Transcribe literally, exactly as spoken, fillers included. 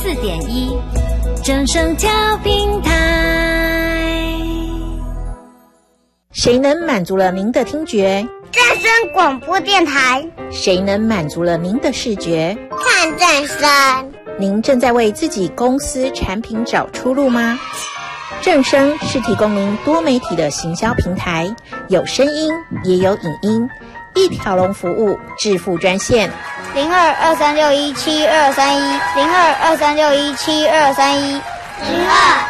四点一，正声调平台。 谁能满足了您的听觉？ 正声广播电台。 谁能满足了您的视觉？ 看正声。 您正在为自己公司产品找出路吗？正声是提供您多媒体的行销平台，有声音也有影音，一条龙服务，致富专线零二二三六一七二三一零二二三六一七二三一零二